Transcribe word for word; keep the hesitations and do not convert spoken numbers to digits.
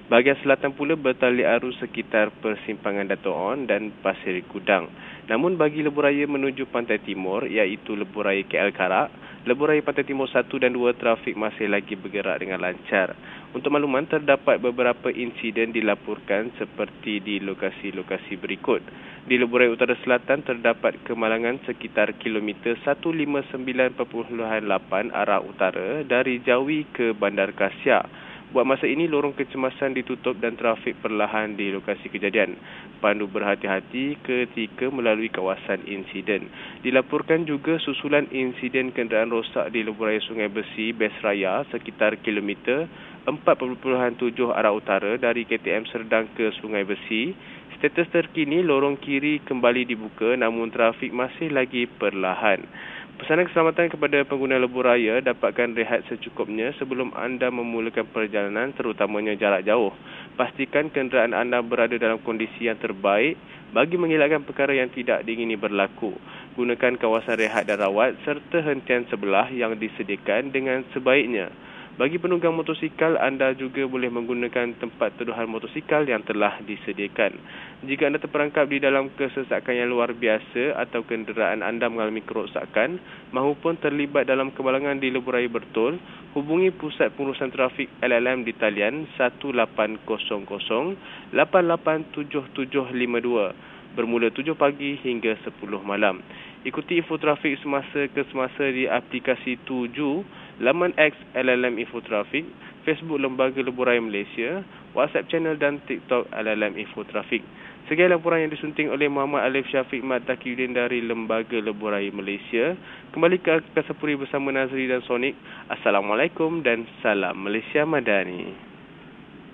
Bahagian selatan pula bertali arus sekitar persimpangan Dato' On dan Pasir Gudang. Namun bagi lebuh raya menuju pantai timur, iaitu lebuh raya K L Karak, lebuh raya pantai timur satu dan dua trafik masih lagi bergerak dengan lancar. Untuk makluman, terdapat beberapa insiden dilaporkan seperti di lokasi-lokasi berikut. Di lebuh raya utara selatan terdapat kemalangan sekitar kilometer seratus lima puluh sembilan perpuluhan lapan arah utara dari Jawi ke Bandar Kasia. Buat masa ini, lorong kecemasan ditutup dan trafik perlahan di lokasi kejadian. Pandu berhati-hati ketika melalui kawasan insiden. Dilaporkan juga susulan insiden kenderaan rosak di lebuh raya Sungai Besi, Bes Raya sekitar kilometer empat perpuluhan tujuh arah utara dari K T M Serdang ke Sungai Besi. Status terkini, lorong kiri kembali dibuka namun trafik masih lagi perlahan. Pesanan keselamatan kepada pengguna lebuh raya, dapatkan rehat secukupnya sebelum anda memulakan perjalanan, terutamanya jarak jauh. Pastikan kenderaan anda berada dalam kondisi yang terbaik bagi mengelakkan perkara yang tidak diingini berlaku. Gunakan kawasan rehat dan rawat serta hentian sebelah yang disediakan dengan sebaiknya. Bagi penunggang motosikal, anda juga boleh menggunakan tempat teduhan motosikal yang telah disediakan. Jika anda terperangkap di dalam kesesakan yang luar biasa atau kenderaan anda mengalami kerosakan mahupun terlibat dalam kemalangan di lebuh raya Bertol, hubungi Pusat Pengurusan Trafik L L M di talian satu lapan kosong kosong lapan lapan tujuh tujuh lima dua bermula tujuh pagi hingga sepuluh malam. Ikuti info trafik semasa ke semasa di aplikasi tujuh, laman X L L M Info Trafik, Facebook Lembaga Lebuh Raya Malaysia, WhatsApp channel dan TikTok L L M Info Trafik. Sekian laporan yang disunting oleh Muhammad Alif Syafiq Mat Taqiyuddin dari Lembaga Lebuh Raya Malaysia. Kembali ke Kasapuri bersama Nazri dan Sonik. Assalamualaikum dan salam Malaysia Madani.